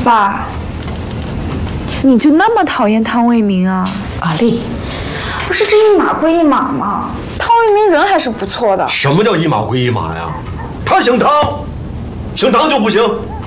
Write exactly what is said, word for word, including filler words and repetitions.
爸，你就那么讨厌汤卫民啊？ 阿丽， 不是这一码归一码吗？汤卫民人还是不错的。 什么叫一码归一码呀？他姓汤，姓汤就不行。